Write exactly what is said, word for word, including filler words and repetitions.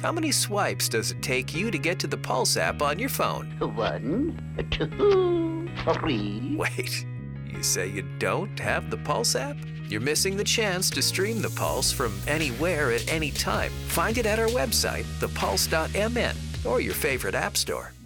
How many swipes does it take you to get to the Pulse app on your phone? One, two, three. Wait, you say you don't have the Pulse app? You're missing the chance to stream the Pulse from anywhere at any time. Find it at our website, the pulse dot m n, or your favorite app store.